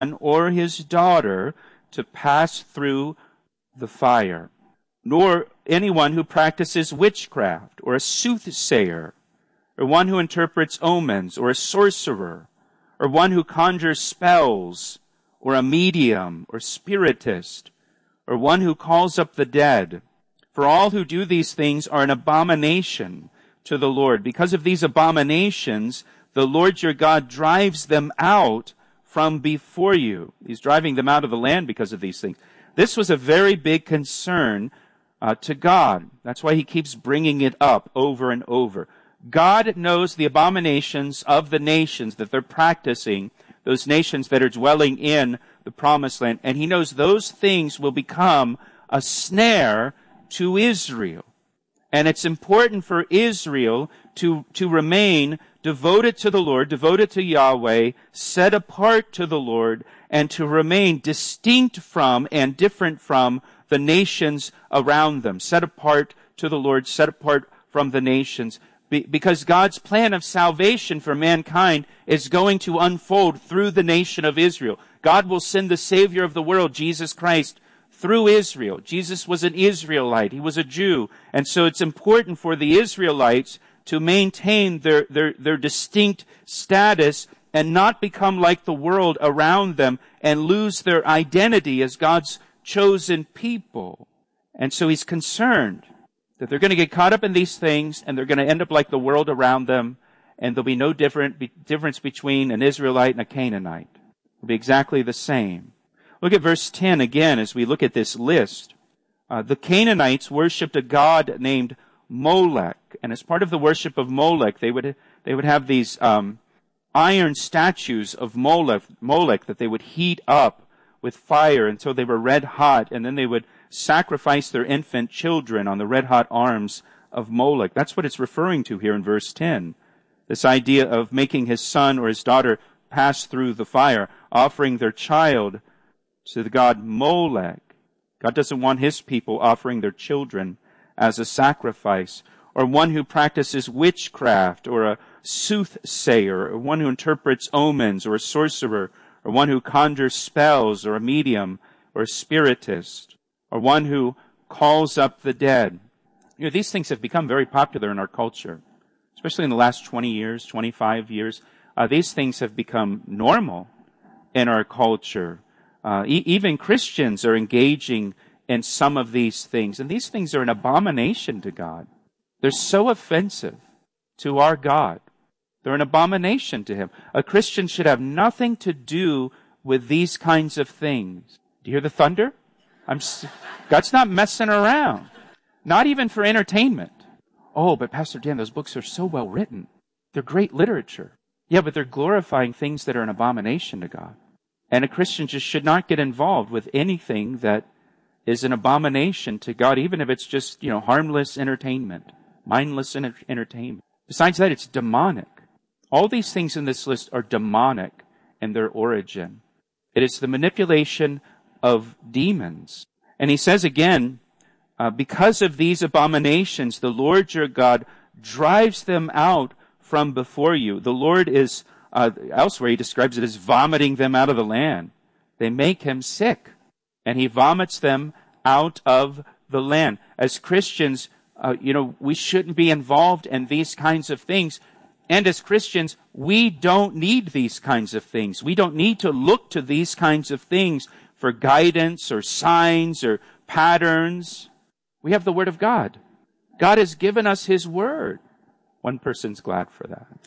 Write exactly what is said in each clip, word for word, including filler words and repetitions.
or his daughter to pass through the fire, nor anyone who practices witchcraft, or a soothsayer, or one who interprets omens, or a sorcerer, or one who conjures spells, or a medium, or spiritist, or one who calls up the dead. For all who do these things are an abomination to the Lord. Because of these abominations, the Lord your God drives them out from before you. He's driving them out of the land because of these things. This was a very big concern uh, to God. That's why he keeps bringing it up over and over. God knows the abominations of the nations that they're practicing, those nations that are dwelling in the promised land, and he knows those things will become a snare to Israel. And it's important for Israel to, to remain devoted to the Lord, devoted to Yahweh, set apart to the Lord, and to remain distinct from and different from the nations around them. Set apart to the Lord, set apart from the nations. Be, because God's plan of salvation for mankind is going to unfold through the nation of Israel. God will send the Savior of the world, Jesus Christ, through Israel. Jesus was an Israelite. He was a Jew. And so it's important for the Israelites to maintain their, their, their distinct status and not become like the world around them and lose their identity as God's chosen people. And so he's concerned that they're going to get caught up in these things and they're going to end up like the world around them, and there'll be no different be, difference between an Israelite and a Canaanite. It'll be exactly the same. Look at verse ten again as we look at this list. Uh, the Canaanites worshipped a god named Molech, and as part of the worship of Molech, they would they would have these um, iron statues of Molech, Molech that they would heat up with fire until they were red hot, and then they would sacrifice their infant children on the red-hot arms of Molech. That's what it's referring to here in verse ten. This idea of making his son or his daughter pass through the fire, offering their child to the god Molech. God doesn't want his people offering their children as a sacrifice. Or one who practices witchcraft, or a soothsayer, or one who interprets omens, or a sorcerer, or one who conjures spells, or a medium, or a spiritist, or one who calls up the dead. You know, these things have become very popular in our culture, especially in the last twenty years, twenty-five years. Uh, these things have become normal in our culture. Uh, e- even Christians are engaging in some of these things, and these things are an abomination to God. They're so offensive to our God. They're an abomination to him. A Christian should have nothing to do with these kinds of things. Do you hear the thunder? I'm, God's not messing around. Not even for entertainment. Oh, but Pastor Dan, those books are so well written. They're great literature. Yeah, but they're glorifying things that are an abomination to God. And a Christian just should not get involved with anything that is an abomination to God, even if it's just, you know, harmless entertainment, mindless enter- entertainment. Besides that, it's demonic. All these things in this list are demonic in their origin. It is the manipulation of demons. And he says again, uh, because of these abominations, the Lord your God drives them out from before you. The Lord is, uh, elsewhere he describes it as vomiting them out of the land. They make him sick, and he vomits them out of the land. As Christians, uh, you know, we shouldn't be involved in these kinds of things. And as Christians, we don't need these kinds of things. We don't need to look to these kinds of things for guidance or signs or patterns. We have the Word of God. God has given us His Word. One person's glad for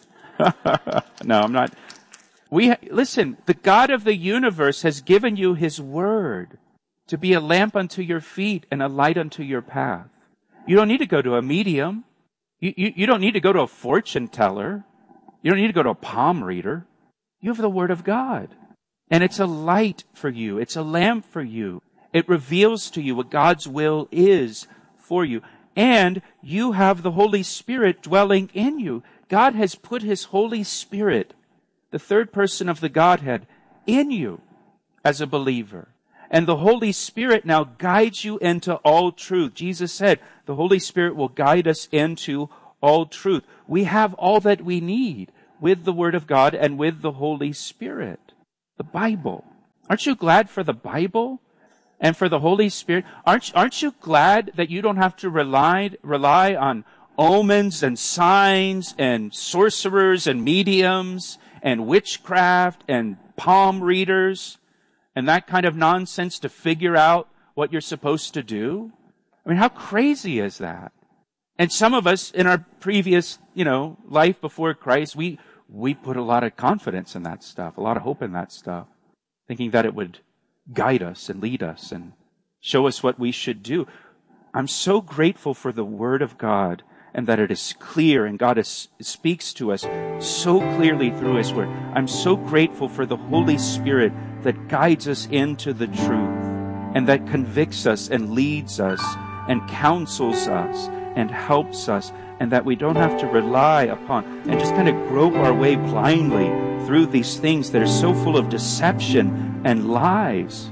that. No, I'm not. We listen, the God of the universe has given you His Word to be a lamp unto your feet and a light unto your path. You don't need to go to a medium. You, you, you don't need to go to a fortune teller. You don't need to go to a palm reader. You have the Word of God. And it's a light for you. It's a lamp for you. It reveals to you what God's will is for you. And you have the Holy Spirit dwelling in you. God has put His Holy Spirit, the third person of the Godhead, in you as a believer. And the Holy Spirit now guides you into all truth. Jesus said the Holy Spirit will guide us into all truth. We have all that we need with the Word of God and with the Holy Spirit. The Bible. Aren't you glad for the Bible and for the Holy Spirit? Aren't, aren't you glad that you don't have to rely, rely on omens and signs and sorcerers and mediums and witchcraft and palm readers and that kind of nonsense to figure out what you're supposed to do? I mean, how crazy is that? And some of us in our previous, you know, life before Christ, we, we put a lot of confidence in that stuff, a lot of hope in that stuff, thinking that it would guide us and lead us and show us what we should do. I'm so grateful for the Word of God and that it is clear and God is, speaks to us so clearly through His Word. I'm so grateful for the Holy Spirit that guides us into the truth and that convicts us and leads us and counsels us and helps us, and that we don't have to rely upon and just kind of grope our way blindly through these things that are so full of deception and lies.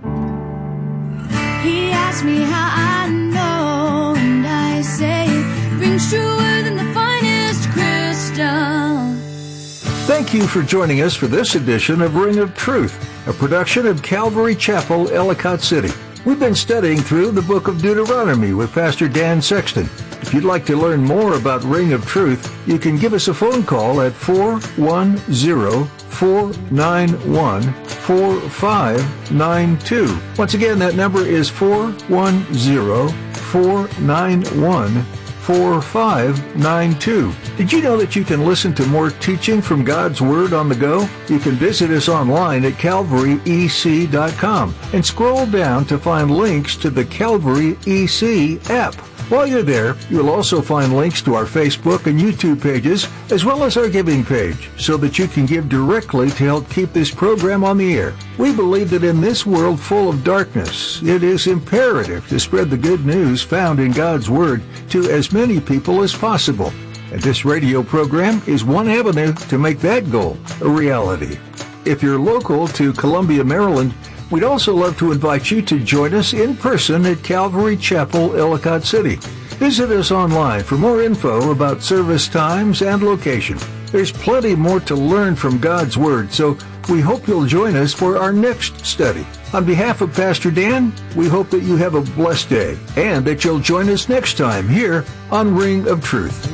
He asked me how I know, and I say it rings truer than the finest crystal. Thank you for joining us for this edition of Ring of Truth, a production of Calvary Chapel, Ellicott City. We've been studying through the book of Deuteronomy with Pastor Dan Sexton. If you'd like to learn more about Ring of Truth, you can give us a phone call at four one zero, four nine one, four five nine two. Once again, that number is four one zero, four nine one, four five nine two. Did you know that you can listen to more teaching from God's Word on the go? You can visit us online at calvary e c dot com and scroll down to find links to the Calvary E C app. While you're there, you'll also find links to our Facebook and YouTube pages, as well as our giving page, so that you can give directly to help keep this program on the air. We believe that in this world full of darkness, it is imperative to spread the good news found in God's Word to as many people as possible. And this radio program is one avenue to make that goal a reality. If you're local to Columbia, Maryland, we'd also love to invite you to join us in person at Calvary Chapel, Ellicott City. Visit us online for more info about service times and location. There's plenty more to learn from God's Word, so we hope you'll join us for our next study. On behalf of Pastor Dan, we hope that you have a blessed day and that you'll join us next time here on Ring of Truth.